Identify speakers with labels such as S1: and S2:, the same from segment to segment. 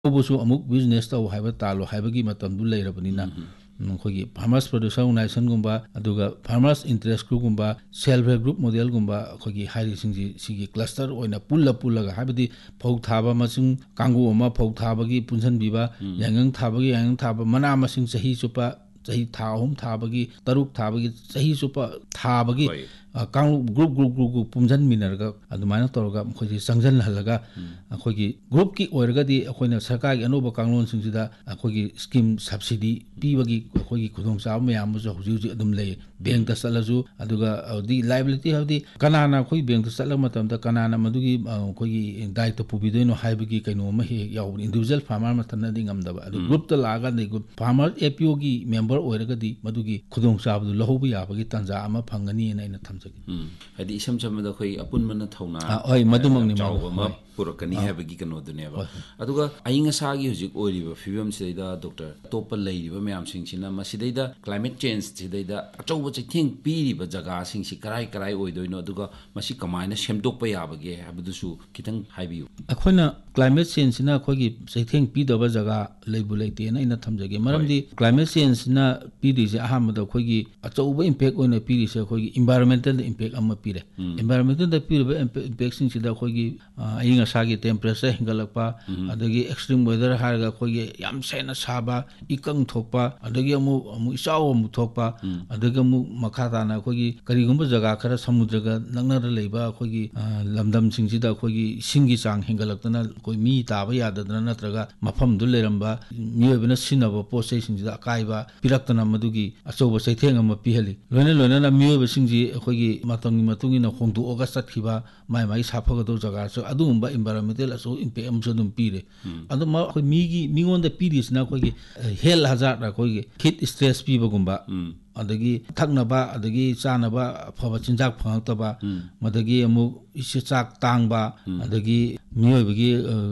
S1: ꯕꯨꯁꯨ ꯑꯃꯨꯛ ꯕꯤꯖꯤꯅꯦꯁ ꯇꯧ ꯍꯥꯏꯕ ꯇꯥꯜꯂꯣ ꯍꯥꯏꯕꯒꯤ ꯃꯇꯝꯗꯨ ꯂꯩꯔꯕꯅꯤꯅ ꯑꯩꯈꯣꯏꯒꯤ ꯐꯥꯔꯃꯔꯁ ꯄ꯭ꯔꯣꯗ꯭ꯌꯨꯁꯔ ꯑꯣꯔꯒꯅꯥꯏꯖꯦꯁꯟꯒꯨꯝꯕ ꯑꯗꯨꯒ farmers interest ꯒ꯭ꯔꯨꯞꯒꯨꯝꯕ self help group ꯃꯣꯗꯦꯜꯒꯨꯝꯕ ꯑꯩꯈꯣꯏꯒꯤ ꯍꯥꯏꯔꯤꯁꯤꯡꯁꯤ ꯁꯤꯒꯤ ꯀ꯭ꯂꯁꯇꯔ ꯑꯣꯏꯅ ꯄꯨꯜꯂꯒ ꯍꯥꯏꯕꯗꯤ ꯐꯧ ꯊꯥꯕ ꯃꯁꯤꯡ ꯀꯥꯡꯕꯨ ꯑꯃ ꯐꯧ ꯊꯥꯕꯒꯤ ꯄꯨꯟꯁꯤꯟꯕꯤꯕ ꯌꯥꯏꯉꯪ ꯊꯥꯕꯒꯤ ꯌꯥꯏꯉꯪ ꯊꯥꯕ ꯃꯅꯥ ꯃꯁꯤꯡ ꯆꯍꯤ ꯆꯨꯞꯄ ꯆꯍꯤ ꯊꯥ 3 ꯊꯥꯕꯒꯤ 6 ꯊꯥꯕꯒꯤ ꯆꯍꯤ ꯆꯨꯞꯄ ꯊꯥꯕꯒꯤ ꯀꯥꯡꯂꯨꯞ ꯒ꯭ꯔꯨꯞ ꯄꯨꯟꯁꯤꯟꯃꯤꯟꯅꯔꯒ ꯑꯗꯨꯃꯥꯏꯅ ꯇꯧꯔꯒ ꯃꯈꯣꯏꯁꯤ ꯆꯪꯁꯤꯟꯍꯜꯂꯒ ꯑꯩꯈꯣꯏꯒꯤ ꯒ꯭ꯔꯨꯞꯀꯤ ꯑꯣꯏꯔꯒꯗꯤ ꯑꯩꯈꯣꯏꯅ ꯁꯔꯀꯥꯔꯒꯤ ꯑꯅꯧꯕ ꯀꯥꯡꯂꯣꯟꯁꯤꯡꯁꯤꯗ ꯑꯩꯈꯣꯏꯒꯤ ꯁ꯭ꯀꯤꯝ ꯁꯕꯁꯤꯗꯤ ꯄꯤꯕꯒꯤ ꯑꯩꯈꯣꯏꯒꯤ ꯈꯨꯗꯣꯡꯆꯥꯕ ꯃꯌꯥꯝ ꯑꯃꯁꯨ ꯍꯧꯖꯤꯛ ꯑꯗꯨꯝ ꯂꯩ ꯕꯦꯡꯛꯇ ꯆꯠꯂꯁꯨ ꯑꯗꯨꯒ ꯂꯥꯏꯕꯤꯂꯤꯇꯤ ꯍꯥꯏꯕꯗꯤ ꯀꯅꯥꯅ ꯑꯩꯈꯣꯏ ꯕꯦꯡꯛꯇ ꯆꯠꯂꯕ ꯃꯇꯝꯗ ꯀꯅꯥꯅ ꯃꯗꯨꯒꯤ ꯑꯩꯈꯣꯏꯒꯤ ꯗꯥꯏꯇ ꯄꯨꯕꯤꯗꯣꯏꯅꯣ ꯍꯥꯏꯕꯒꯤ ꯀꯩꯅꯣ ꯑꯃ ꯍꯦꯛ ꯌꯥꯎꯕꯅꯤ ꯏꯟꯗꯤꯕꯤꯖꯨꯋꯦꯜ ꯐꯥꯔꯃꯔ ꯃꯊꯟꯇꯗꯤ ꯉꯝꯗꯕ ꯑꯗꯨ ꯒ꯭ꯔꯨꯞꯇ ꯂꯥꯛꯑꯀꯥꯟꯗ ꯐꯥꯔꯃꯔ APOꯒꯤ ꯃꯦꯝꯕꯔ ꯑꯣꯏꯔꯒꯗꯤ ꯃꯗꯨꯒꯤ ꯈꯨꯗꯣꯡꯆꯥꯕꯗꯨ ꯂꯧꯍꯧꯕ ꯌꯥꯕꯒꯤ ꯇꯥꯟꯖꯥ ꯑꯃ ꯐꯪꯒꯅꯤꯅ ꯑꯩꯅ ꯊꯝꯖꯒꯦ
S2: ꯍꯥꯏꯗꯤ ꯏꯁꯝ ꯁꯝꯕꯗ ꯑꯩꯈꯣꯏ ꯑꯄꯨꯟꯕꯅ ꯊꯧꯅꯥ
S1: ꯍꯣꯏ ꯃꯗꯨꯃꯛꯅꯤ
S2: ꯆꯥꯎꯕ ꯑꯃ ꯄꯨꯔꯛꯀꯅꯤ ꯍꯥꯏꯕꯒꯤ ꯀꯩꯅꯣꯗꯨꯅꯦꯕ ꯑꯗꯨꯒ ꯑꯏꯪ ꯑꯁꯥꯒꯤ ꯍꯧꯖꯤꯛ ꯑꯣꯏꯔꯤꯕ ꯐꯤꯕꯝꯁꯤꯗꯩꯗ ꯗꯣꯛꯇꯔ ꯑꯇꯣꯞꯄ ꯂꯩꯔꯤꯕ ꯃꯌꯥꯝꯁꯤꯡꯁꯤꯅ ꯃꯁꯤꯗꯩꯗ ꯀ꯭ꯂꯥꯏꯃꯦꯠ ꯆꯦꯟꯖꯁꯤꯗꯩꯗ ꯑꯆꯧꯕ ꯆꯩꯊꯦꯡ ꯄꯤꯔꯤꯕ ꯖꯒꯥꯁꯤꯡꯁꯤ ꯀꯔꯥꯏ ꯑꯣꯏꯗꯣꯏꯅꯣ ꯑꯗꯨꯒ ꯃꯁꯤ ꯀꯃꯥꯏꯅ ꯁꯦꯝꯗꯣꯛꯄ ꯌꯥꯕꯒꯦ ꯍꯥꯏꯕꯗꯨꯁꯨ ꯈꯤꯇꯪ ꯍꯥꯏꯕꯤꯌꯨ
S1: ꯑꯩꯈꯣꯏꯅ ꯀ꯭ꯂꯥꯏꯃꯦꯠ ꯆꯦꯟꯖꯁꯤꯅ ꯑꯩꯈꯣꯏꯒꯤ ꯆꯩꯊꯦꯡ ꯄꯤꯗꯕ ꯖꯒꯥ ꯂꯩꯕꯨ ꯂꯩꯇꯦꯅ ꯑꯩꯅ ꯊꯝꯖꯒꯦ ꯃꯔꯝꯗꯤ ꯀ꯭ꯂꯥꯏꯃꯦꯠ ꯆꯦꯟꯖꯁꯤꯅ ꯄꯤꯔꯤꯁꯦ ꯑꯍꯥꯟꯕꯗ ꯑꯩꯈꯣꯏꯒꯤ ꯑꯆꯧꯕ ꯏꯝꯄꯦꯛ ꯑꯣꯏꯅ ꯄꯤꯔꯤꯁꯦ ꯑꯩꯈꯣꯏꯒꯤ ꯏꯟꯚꯥꯏꯔꯣꯟꯃꯦꯟꯇꯦꯜꯗ ꯏꯝꯄꯦꯛ ꯑꯃ ꯄꯤꯔꯦ ꯏꯟꯚꯥꯏꯔꯣꯟꯃꯦꯟꯇꯦꯜꯗ ꯄꯤꯔꯤꯕ ꯏꯝꯄꯦꯛꯁꯤꯡꯁꯤꯗ ꯑꯩꯈꯣꯏꯒꯤ ꯑꯏꯪ ꯑꯁꯥꯒꯤ ꯇꯦꯝꯄꯔꯦꯆꯔ ꯍꯦꯟꯒꯠꯂꯛꯄ ꯑꯗꯒꯤ ꯑꯦꯛꯁꯇ꯭रीम ꯋꯦꯗꯔ ꯍꯥꯏꯔꯒ ꯑꯩꯈꯣꯏꯒꯤ ꯌꯥꯝ ꯁꯥꯏꯅ ꯁꯥꯕ ꯏꯀꯪ ꯊꯣꯛꯄ ꯑꯗꯒꯤ ꯑꯃꯨꯛ ꯏꯆꯥꯎ ꯑꯃꯨꯛ ꯊꯣꯛꯄ ꯑꯗꯒꯤ ꯑꯃꯨꯛ ꯃꯈꯥ ꯇꯥꯅ ꯑꯩꯈꯣꯏꯒꯤ ꯀꯔꯤꯒꯨꯝꯕ ꯖꯒꯥ ꯈꯔ ꯁꯃꯨꯗ꯭ꯔꯒ ꯅꯛꯅꯔ ꯂꯩꯕ ꯑꯩꯈꯣꯏꯒꯤ ꯂꯝꯗꯝꯁꯤꯡꯁꯤꯗ ꯑꯩꯈꯣꯏꯒꯤ ꯏꯁꯤꯡꯒꯤ ꯆꯥꯡ ꯍꯦꯟꯒꯠꯂꯛꯇꯅ ꯑꯩꯈꯣꯏ ꯃꯤ ꯇꯥꯕ ꯌꯥꯗꯗꯅ ꯅꯠꯇ꯭ꯔꯒ ꯃꯐꯝꯗꯨ ꯂꯩꯔꯝꯕ ꯃꯤꯑꯣꯏꯕꯅ ꯁꯤꯖꯤꯟꯅꯕ ꯄꯣꯠ ꯆꯩꯁꯤꯡꯁꯤꯗ ꯑꯀꯥꯏꯕ ꯄꯤꯔꯛꯇꯅ ꯃꯗꯨꯒꯤ ꯑꯆꯧꯕ ꯆꯩꯊꯦꯡ ꯑꯃ ꯄꯤꯍꯜꯂꯤ ꯂꯣꯏꯅꯅ ꯃꯤꯑꯣꯏꯕꯁꯤꯡꯁꯤ ꯑꯩꯈꯣꯏꯒꯤ ꯃꯇꯝꯒꯤ ꯃꯇꯨꯡ ꯏꯟꯅ ꯍꯣꯡꯗꯣꯛꯑꯒ ꯆꯠꯈꯤꯕ ꯃꯥꯏ ꯁꯥꯐꯒꯗꯧꯕ ꯖꯒꯥꯁꯨ ꯑꯗꯨꯒꯨꯝꯕ ꯏꯟꯚꯥꯏꯔꯣꯟꯃꯦꯟꯇꯦꯜ ꯑꯆꯧꯕ ꯏꯝꯄꯦꯛ ꯑꯃꯁꯨ ꯑꯗꯨꯝ ꯄꯤꯔꯦ ꯑꯗꯨ ꯑꯩꯈꯣꯏ ꯃꯤꯉꯣꯟꯗ ꯄꯤꯔꯤꯁꯤꯅ ꯑꯩꯈꯣꯏꯒꯤ ꯍꯦꯜꯊ ꯍꯖꯥꯔꯗ ꯑꯩꯈꯣꯏꯒꯤ ꯍꯤꯠ ꯁ꯭ꯇ꯭ꯔꯦꯁ ꯄꯤꯕꯒꯨꯝꯕ ꯑꯗꯒꯤ ꯊꯛꯅꯕ ꯑꯗꯒꯤ ꯆꯥꯅꯕ ꯑꯐꯕ ꯆꯤꯟꯖꯥꯛ ꯐꯪꯉꯛꯇꯕ ꯃꯗꯒꯤ ꯑꯃꯨꯛ ꯆꯥꯛ ꯇꯥꯡꯕ ꯑꯗꯒꯤ ꯃꯤꯑꯣꯏꯕꯒꯤ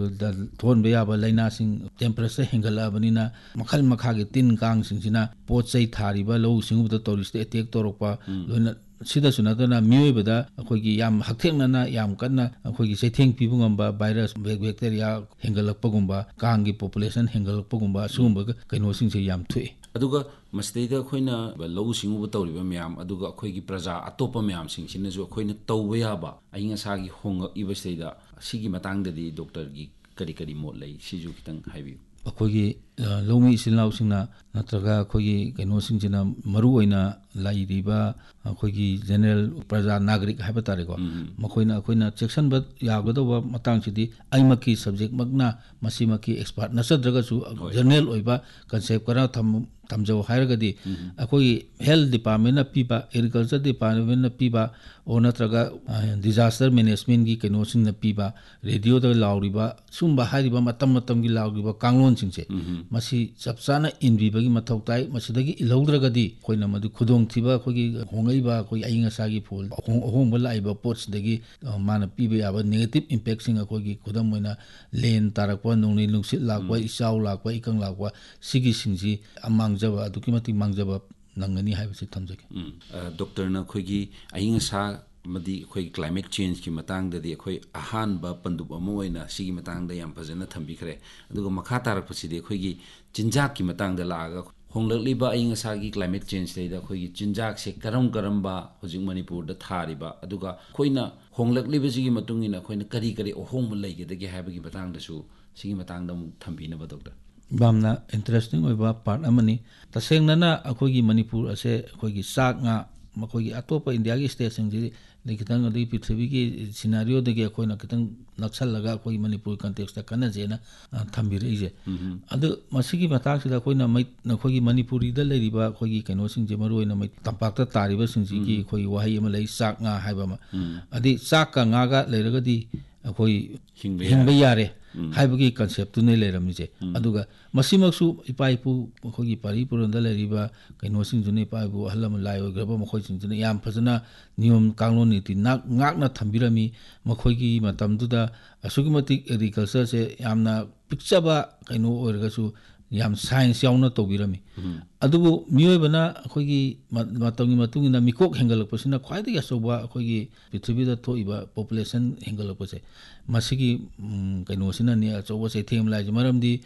S1: ꯊꯣꯛꯍꯟꯕ ꯌꯥꯕ ꯂꯩꯅꯥꯁꯤꯡ ꯇꯦꯝꯄꯔꯦꯆꯔ ꯍꯦꯟꯒꯠꯂꯛꯑꯕꯅꯤꯅ ꯃꯈꯜ ꯃꯈꯥꯒꯤ ꯇꯤꯟ ꯀꯥꯡꯁꯤꯡꯁꯤꯅ ꯄꯣꯠ ꯆꯩ ꯊꯥꯔꯤꯕ ꯂꯧꯎ ꯁꯤꯡꯎꯕꯗ ꯇꯧꯔꯤꯁꯤꯗ ꯑꯦꯇꯦꯛ ꯇꯧꯔꯛꯄ ꯂꯣꯏꯅ ꯁꯤꯗꯁꯨ ꯅꯠꯇꯅ ꯃꯤꯑꯣꯏꯕꯗ ꯑꯩꯈꯣꯏꯒꯤ ꯌꯥꯝ ꯍꯛꯊꯦꯡꯅꯅ ꯌꯥꯝ ꯀꯟꯅ ꯑꯩꯈꯣꯏꯒꯤ ꯆꯩꯊꯦꯡ ꯄꯤꯕ ꯉꯝꯕ ꯚꯥꯏꯔꯁ ꯕꯦꯛꯇꯦꯔꯤꯌꯥ ꯍꯦꯟꯒꯠꯂꯛꯄꯒꯨꯝꯕ ꯀꯥꯡꯒꯤ ꯄꯣꯄꯨꯂꯦꯁꯟ ꯍꯦꯟꯒꯠꯂꯛꯄꯒꯨꯝꯕ ꯁꯤꯒꯨꯝꯕ ꯀꯩꯅꯣꯁꯤꯡꯁꯦ ꯌꯥꯝ ꯊꯣꯛꯏ
S2: ꯑꯗꯨꯒ ꯃꯁꯤꯗꯩꯗ ꯑꯩꯈꯣꯏꯅ ꯂꯧꯎ ꯁꯤꯡꯎꯕ ꯇꯧꯔꯤꯕ ꯃꯌꯥꯝ ꯑꯗꯨꯒ ꯑꯩꯈꯣꯏꯒꯤ ꯄ꯭ꯔꯖꯥ ꯑꯇꯣꯞꯄ ꯃꯌꯥꯝꯁꯤꯡꯁꯤꯅꯁꯨ ꯑꯩꯈꯣꯏꯅ ꯇꯧꯕ ꯌꯥꯕ ꯑꯏꯪ ꯑꯁꯥꯒꯤ ꯍꯣꯡꯉꯛꯏꯕꯁꯤꯗꯩꯗ ꯁꯤꯒꯤ ꯃꯇꯥꯡꯗꯗꯤ ꯗꯣꯛꯇꯔꯒꯤ ꯀꯔꯤ ꯃꯣꯠ ꯂꯩ ꯁꯤꯁꯨ ꯈꯤꯇꯪ ꯍꯥꯏꯕꯤꯌꯨ
S1: ꯑꯩꯈꯣꯏꯒꯤ ꯂꯧꯃꯤ ꯏꯆꯤꯜ ꯏꯅꯥꯎꯁꯤꯡꯅ ꯅꯠꯇ꯭ꯔꯒ ꯑꯩꯈꯣꯏꯒꯤ ꯀꯩꯅꯣꯁꯤꯡꯁꯤꯅ ꯃꯔꯨꯑꯣꯏꯅ ꯂꯩꯔꯤꯕ ꯑꯩꯈꯣꯏꯒꯤ ꯖꯦꯅꯔꯦꯜ ꯄ꯭ꯔꯖꯥ ꯅꯥꯒꯔꯤꯛ ꯍꯥꯏꯕ ꯇꯥꯔꯦꯀꯣ ꯑꯩꯈꯣꯏꯅ ꯆꯦꯛꯁꯤꯟꯕ ꯌꯥꯒꯗꯧꯕ ꯃꯇꯥꯡꯁꯤꯗꯤ ꯑꯩꯃꯛꯀꯤ ꯁꯕꯖꯦꯛꯃꯛꯅ ꯃꯁꯤꯃꯛꯀꯤ ꯑꯦꯛꯁꯄꯥꯔꯠ ꯅꯠꯆꯗ꯭ꯔꯒꯁꯨ ꯖꯦꯅꯔꯦꯜ ꯑꯣꯏꯕ ꯀꯟꯁꯦꯞ ꯈꯔ ꯊꯝꯖꯧ ꯍꯥꯏꯔꯒꯗꯤ ꯑꯩꯈꯣꯏꯒꯤ ꯍꯦꯜꯊ ꯗꯤꯄꯥꯔꯠꯃꯦꯟꯠꯅ ꯄꯤꯕ ꯑꯦꯒ꯭ꯔꯤꯀꯜꯆꯔ ꯗꯤꯄꯥꯔꯠꯃꯦꯟꯠꯅ ꯄꯤꯕ ꯑꯣꯔ ꯅꯠꯇ꯭ꯔꯒ ꯗꯤꯖꯥꯁꯇꯔ ꯃꯦꯅꯦꯖꯃꯦꯟꯠꯒꯤ ꯀꯩꯅꯣꯁꯤꯡꯅ ꯄꯤꯕ ꯔꯦꯗꯤꯑꯣꯗ ꯂꯥꯎꯔꯤꯕ ꯁꯨꯝꯕ ꯍꯥꯏꯔꯤꯕ ꯃꯇꯝꯒꯤ ꯂꯥꯎꯔꯤꯕ ꯀꯥꯡꯂꯣꯟꯁꯤꯡꯁꯦ ꯃꯁꯤ ꯆꯞ ꯆꯥꯅ ꯏꯟꯕꯤꯕꯒꯤ ꯃꯊꯧ ꯇꯥꯏ ꯃꯁꯤꯗꯒꯤ ꯏꯜꯍꯧꯗ꯭ꯔꯒꯗꯤ ꯑꯩꯈꯣꯏꯅ ꯃꯗꯨ ꯈꯨꯗꯣꯡꯊꯤꯕ ꯑꯩꯈꯣꯏꯒꯤ ꯍꯣꯡꯉꯛꯏꯕ ꯑꯩꯈꯣꯏꯒꯤ ꯑꯏꯪ ꯑꯁꯥꯒꯤ ꯐꯣꯜ ꯑꯍꯣꯡꯕ ꯂꯥꯛꯏꯕ ꯄꯣꯠꯁꯤꯗꯒꯤ ꯃꯥꯅ ꯄꯤꯕ ꯌꯥꯕ ꯅꯦꯒꯦꯇꯤꯞ ꯏꯝꯄꯦꯛꯁꯤꯡ ꯑꯩꯈꯣꯏꯒꯤ ꯈꯨꯗꯝ ꯑꯣꯏꯅ ꯂꯦꯟ ꯇꯥꯔꯛꯄ ꯅꯣꯡꯂꯩ ꯅꯨꯡꯁꯤꯠ ꯂꯥꯛꯄ ꯏꯆꯥꯎ ꯂꯥꯛꯄ ꯏꯀꯪ ꯂꯥꯛꯄ ꯁꯤꯒꯤꯁꯤꯡꯁꯤ ꯃꯥꯡꯖꯕ ꯑꯗꯨꯛꯀꯤ ꯃꯇꯤꯛ ꯃꯥꯡꯖꯕ ꯅꯪꯒꯅꯤ ꯍꯥꯏꯕꯁꯤ ꯊꯝꯖꯒꯦ
S2: ꯗꯣꯛꯇꯔꯅ ꯑꯩꯈꯣꯏꯒꯤ ꯑꯏꯪ ꯑꯁꯥ ꯑꯃꯗꯤ ꯑꯩꯈꯣꯏ ꯀ꯭ꯂꯥꯏꯃꯦꯠ ꯆꯦꯟꯖꯀꯤ ꯃꯇꯥꯡꯗꯗꯤ ꯑꯩꯈꯣꯏ ꯑꯍꯥꯟꯕ ꯄꯟꯗꯨꯞ ꯑꯃ ꯑꯣꯏꯅ ꯁꯤꯒꯤ ꯃꯇꯥꯡꯗ ꯌꯥꯝ ꯐꯖꯅ ꯊꯝꯕꯤꯈ꯭ꯔꯦ ꯑꯗꯨꯒ ꯃꯈꯥ ꯇꯥꯔꯛꯄꯁꯤꯗꯤ ꯑꯩꯈꯣꯏꯒꯤ ꯆꯤꯟꯖꯥꯛꯀꯤ ꯃꯇꯥꯡꯗ ꯂꯥꯛꯑꯒ ꯍꯣꯡꯂꯛꯂꯤꯕ ꯑꯏꯪ ꯑꯁꯥꯒꯤ ꯀ꯭ꯂꯥꯏꯃꯦꯠ ꯆꯦꯟꯖꯇꯩꯗ ꯑꯩꯈꯣꯏꯒꯤ ꯆꯤꯟꯖꯥꯛꯁꯦ ꯀꯔꯝꯕ ꯍꯧꯖꯤꯛ ꯃꯅꯤꯄꯨꯔꯗ ꯊꯥꯔꯤꯕ ꯑꯗꯨꯒ ꯑꯩꯈꯣꯏꯅ ꯍꯣꯡꯂꯛꯂꯤꯕꯁꯤꯒꯤ ꯃꯇꯨꯡ ꯏꯟꯅ ꯑꯩꯈꯣꯏꯅ ꯀꯔꯤ ꯑꯍꯣꯡꯕ ꯂꯩꯒꯗꯒꯦ ꯍꯥꯏꯕꯒꯤ ꯃꯇꯥꯡꯗꯁꯨ ꯁꯤꯒꯤ ꯃꯇꯥꯡꯗ ꯑꯃꯨꯛ ꯊꯝꯕꯤꯅꯕ ꯗꯣꯛꯇꯔ
S1: ꯌꯥꯝꯅ ꯏꯟꯇꯔꯦꯁꯇꯤꯡ ꯑꯣꯏꯕ ꯄꯥꯔꯠ ꯑꯃꯅꯤ ꯇꯁꯦꯡꯅꯅ ꯑꯩꯈꯣꯏꯒꯤ ꯃꯅꯤꯄꯨꯔ ꯑꯁꯦ ꯑꯩꯈꯣꯏꯒꯤ ꯆꯥꯛ ꯉꯥ ꯃꯈꯣꯏꯒꯤ ꯑꯇꯣꯞꯄ ꯏꯟꯗꯤꯌꯥꯒꯤ ꯁ꯭ꯇꯦꯠꯁꯤꯡꯁꯤꯗꯤ ꯈꯤꯇꯪ ꯑꯗꯒꯤ ꯄ꯭ꯔꯤꯊꯤꯕꯤꯒꯤ ꯁꯤꯅꯥꯔꯤꯑꯣꯗꯒꯤ ꯑꯩꯈꯣꯏꯅ ꯈꯤꯇꯪ ꯅꯛꯁꯜꯂꯒ ꯑꯩꯈꯣꯏꯒꯤ ꯃꯅꯤꯄꯨꯔ ꯀꯟꯇꯦꯛꯁꯇ ꯈꯟꯅꯖꯦꯅ ꯊꯝꯕꯤꯔꯛꯏꯁꯦ ꯑꯗꯨ ꯃꯁꯤꯒꯤ ꯃꯇꯥꯡꯁꯤꯗ ꯑꯩꯈꯣꯏꯅ ꯑꯩꯈꯣꯏꯒꯤ ꯃꯅꯤꯄꯨꯔꯤꯗ ꯂꯩꯔꯤꯕ ꯑꯩꯈꯣꯏꯒꯤ ꯀꯩꯅꯣꯁꯤꯡꯁꯦ ꯃꯔꯨꯑꯣꯏꯅ ꯇꯝꯄꯥꯛꯇ ꯇꯥꯔꯤꯕꯁꯤꯡꯁꯤꯒꯤ ꯑꯩꯈꯣꯏꯒꯤ ꯋꯥꯍꯩ ꯑꯃ ꯂꯩ ꯆꯥꯛ ꯉꯥ ꯍꯥꯏꯕ ꯑꯃ ꯑꯗꯩ ꯆꯥꯛꯀ ꯉꯥꯒ ꯂꯩꯔꯒꯗꯤ ꯑꯩꯈꯣꯏ ꯍꯤꯡꯕ ꯌꯥꯔꯦ ꯍꯥꯏꯕꯒꯤ ꯀꯟꯁꯦꯞꯇꯨꯅ ꯂꯩꯔꯝꯃꯤꯁꯦ ꯑꯗꯨꯒ ꯃꯁꯤꯃꯛꯁꯨ ꯏꯄꯥ ꯏꯄꯨ ꯑꯩꯈꯣꯏꯒꯤ ꯄꯥꯔꯤ ꯄꯨꯔꯣꯟꯗ ꯂꯩꯔꯤꯕ ꯀꯩꯅꯣꯁꯤꯡꯁꯤꯅ ꯏꯄꯥ ꯏꯄꯨ ꯑꯍꯜ ꯂꯃꯟ ꯂꯥꯏ ꯑꯣꯏꯈ꯭ꯔꯕ ꯃꯈꯣꯏꯁꯤꯡꯁꯤꯅ ꯌꯥꯝ ꯐꯖꯅ ꯅꯤꯌꯣꯝ ꯀꯥꯡꯂꯣꯟ ꯅꯤꯇꯤ ꯉꯥꯛꯅ ꯊꯝꯕꯤꯔꯝꯃꯤ ꯃꯈꯣꯏꯒꯤ ꯃꯇꯝꯗꯨꯗ ꯑꯁꯨꯛꯀꯤ ꯃꯇꯤꯛ ꯑꯦꯒ꯭ꯔꯤꯀꯜꯆꯔꯁꯦ ꯌꯥꯝꯅ ꯄꯤꯛꯆꯕ ꯀꯩꯅꯣ ꯑꯣꯏꯔꯒꯁꯨ ꯌꯥꯝ ꯁꯥꯏꯟꯁ ꯌꯥꯎꯅ ꯇꯧꯕꯤꯔꯝꯃꯤ ꯑꯗꯨꯕꯨ ꯃꯤꯑꯣꯏꯕꯅ ꯑꯩꯈꯣꯏꯒꯤ ꯃꯇꯝꯒꯤ ꯃꯇꯨꯡ ꯏꯟꯅ ꯃꯤꯀꯣꯛ ꯍꯦꯟꯒꯠꯂꯛꯄꯁꯤꯅ ꯈ꯭ꯋꯥꯏꯗꯒꯤ ꯑꯆꯧꯕ ꯑꯩꯈꯣꯏꯒꯤ ꯄ꯭ꯔꯤꯊꯤꯕꯤꯗ ꯊꯣꯛꯏꯕ ꯄꯣꯄꯨꯂꯦꯁꯟ ꯍꯦꯟꯒꯠꯂꯛꯄꯁꯦ ꯃꯁꯤꯒꯤ ꯀꯩꯅꯣꯁꯤꯅꯅꯤ ꯑꯆꯧꯕ ꯆꯩꯊꯦꯡ ꯑꯃ ꯂꯥꯛꯏꯁꯦ ꯃꯔꯝꯗꯤ